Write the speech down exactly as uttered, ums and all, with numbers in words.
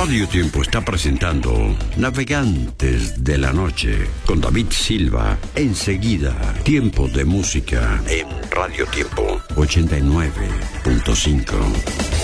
Radio Tiempo está presentando Navegantes de la Noche con David Silva. Enseguida, tiempo de música en Radio Tiempo ochenta y nueve punto cinco.